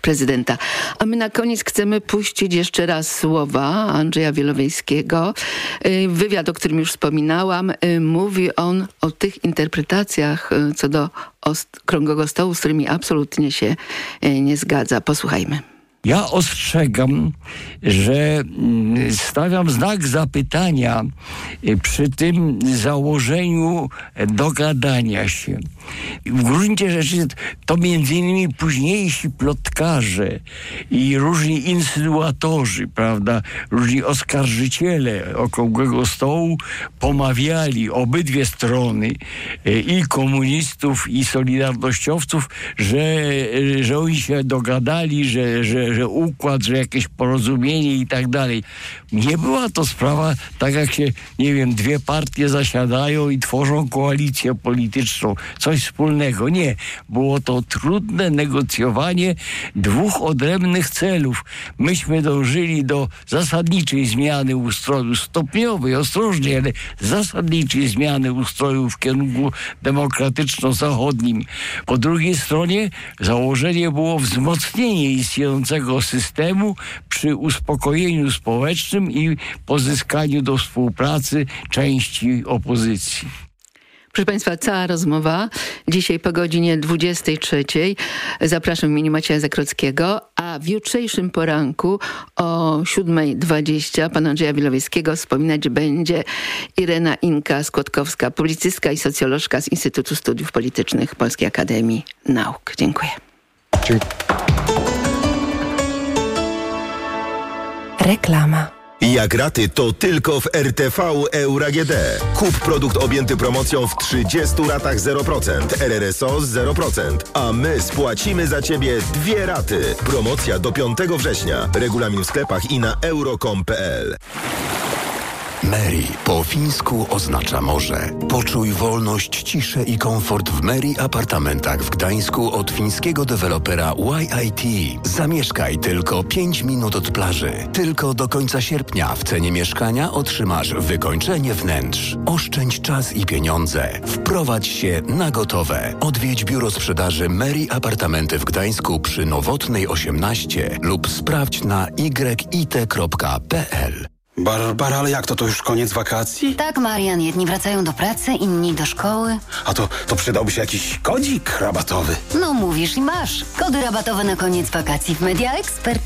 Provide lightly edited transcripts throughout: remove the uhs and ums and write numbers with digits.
prezydenta. A my na koniec chcemy puścić jeszcze raz słowa Andrzeja Wielowiejskiego. Wywiad, o którym już wspominałam, mówi on o tych interpretacjach co do Okrągłego Stołu, z którymi absolutnie się nie zgadza. Posłuchajmy. Ja ostrzegam, że stawiam znak zapytania przy tym założeniu dogadania się. W gruncie rzeczy to między innymi późniejsi plotkarze i różni insynuatorzy, prawda, różni oskarżyciele Okrągłego Stołu pomawiali obydwie strony, i komunistów, i solidarnościowców, że oni się dogadali, że układ, że jakieś porozumienie i tak dalej. Nie była to sprawa tak, jak się, nie wiem, dwie partie zasiadają i tworzą koalicję polityczną. Coś wspólnego. Nie. Było to trudne negocjowanie dwóch odrębnych celów. Myśmy dążyli do zasadniczej zmiany ustroju, stopniowej, ostrożnie, ale zasadniczej zmiany ustroju w kierunku demokratyczno-zachodnim. Po drugiej stronie założenie było wzmocnienie istniejącego systemu przy uspokojeniu społecznym i pozyskaniu do współpracy części opozycji. Proszę Państwa, cała rozmowa dzisiaj po godzinie 23:00. Zapraszam w imieniu Macieja Zakrockiego, a w jutrzejszym poranku o 7:20 pana Andrzeja Wielowiejskiego wspominać będzie Irena Inka-Skłodkowska, publicystka i socjolożka z Instytutu Studiów Politycznych Polskiej Akademii Nauk. Dziękuję. Reklama. Jak raty, to tylko w RTV Euro AGD. Kup produkt objęty promocją w 30 ratach 0%, RRSO 0%, a my spłacimy za Ciebie 2 raty. Promocja do 5 września. Regulamin w sklepach i na euro.com.pl. Meri po fińsku oznacza morze. Poczuj wolność, ciszę i komfort w Meri apartamentach w Gdańsku od fińskiego dewelopera YIT. Zamieszkaj tylko 5 minut od plaży. Tylko do końca sierpnia w cenie mieszkania otrzymasz wykończenie wnętrz. Oszczędź czas i pieniądze. Wprowadź się na gotowe. Odwiedź biuro sprzedaży Meri Apartamenty w Gdańsku przy Nowotnej 18 lub sprawdź na yit.pl. Barbara, ale jak to? To już koniec wakacji? Tak, Marian. Jedni wracają do pracy, inni do szkoły. A to przydałby się jakiś kodzik rabatowy. No mówisz i masz. Kody rabatowe na koniec wakacji w Media Expert.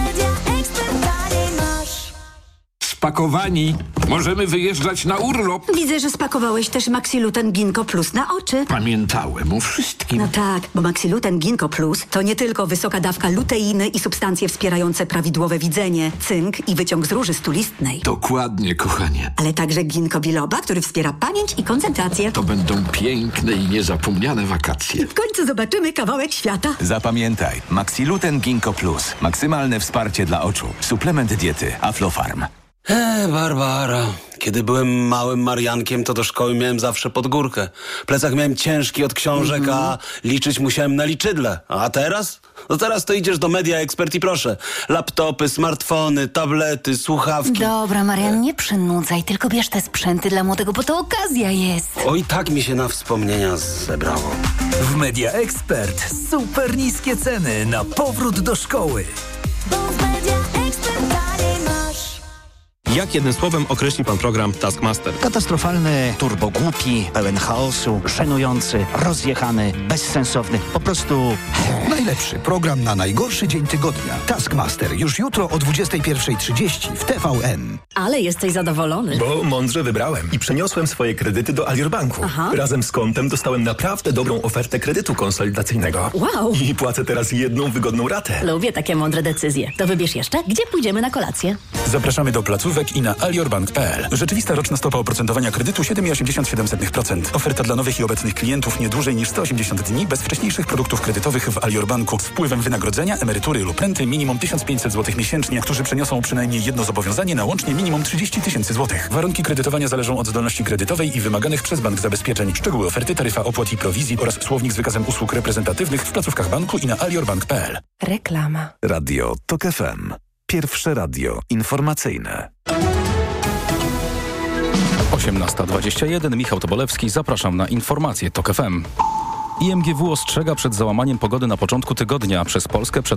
Spakowani. Możemy wyjeżdżać na urlop. Widzę, że spakowałeś też Maxiluten Ginkgo Plus na oczy. Pamiętałem o wszystkim. No tak, bo Maxiluten Ginkgo Plus to nie tylko wysoka dawka luteiny i substancje wspierające prawidłowe widzenie, cynk i wyciąg z róży stulistnej. Dokładnie, kochanie. Ale także ginkgo biloba, który wspiera pamięć i koncentrację. To będą piękne i niezapomniane wakacje. W końcu zobaczymy kawałek świata. Zapamiętaj, Maxiluten Ginkgo Plus. Maksymalne wsparcie dla oczu. Suplement diety Aflofarm. Barbara, kiedy byłem małym Mariankiem, to do szkoły miałem zawsze pod górkę. Plecak miałem ciężki od książek, a liczyć musiałem na liczydle. A teraz? No teraz to idziesz do Media Expert i proszę. Laptopy, smartfony, tablety, słuchawki. Dobra, Marian, nie przynudzaj, tylko bierz te sprzęty dla młodego, bo to okazja jest. Oj, tak mi się na wspomnienia zebrało. W Media Expert super niskie ceny na powrót do szkoły. Jak jednym słowem określi pan program Taskmaster? Katastrofalny, turbogłupi, pełen chaosu, żenujący, rozjechany, bezsensowny, po prostu... Najlepszy program na najgorszy dzień tygodnia. Taskmaster już jutro o 21:30 w TVN. Ale jesteś zadowolony. Bo mądrze wybrałem i przeniosłem swoje kredyty do Alior Banku. Aha. Razem z kontem dostałem naprawdę dobrą ofertę kredytu konsolidacyjnego. Wow. I płacę teraz jedną wygodną ratę. Lubię takie mądre decyzje. To wybierz jeszcze, gdzie pójdziemy na kolację. Zapraszamy do placówek i na aliorbank.pl. Rzeczywista roczna stopa oprocentowania kredytu 7,87%. Oferta dla nowych i obecnych klientów nie dłużej niż 180 dni bez wcześniejszych produktów kredytowych w Alior Banku z wpływem wynagrodzenia, emerytury lub renty minimum 1500 zł miesięcznie, którzy przeniosą przynajmniej jedno zobowiązanie na łącznie minimum 30 000 złotych. Warunki kredytowania zależą od zdolności kredytowej i wymaganych przez bank zabezpieczeń. Szczegóły oferty, taryfa opłat i prowizji oraz słownik z wykazem usług reprezentatywnych w placówkach banku i na aliorbank.pl. Reklama. Radio TOK FM. Pierwsze radio informacyjne. 18:21. Michał Tobolewski. Zapraszam na informacje TOK FM. IMGW ostrzega przed załamaniem pogody na początku tygodnia. Przez Polskę